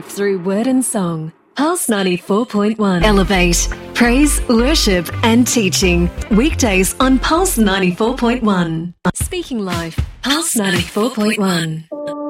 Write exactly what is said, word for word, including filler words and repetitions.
life through word and song. Pulse ninety-four point one. Elevate, praise, worship and teaching. Weekdays on Pulse ninety-four point one. Speaking Life, Pulse ninety-four point one.